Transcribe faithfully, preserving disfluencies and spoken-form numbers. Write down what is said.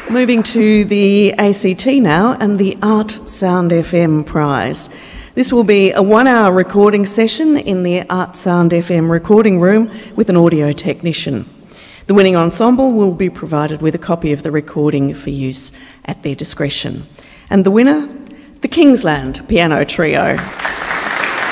Moving to the A C T now and the Art Sound F M Prize. This will be a one-hour recording session in the Art Sound F M recording room with an audio technician. The winning ensemble will be provided with a copy of the recording for use at their discretion. And the winner, the Kingsland Piano Trio.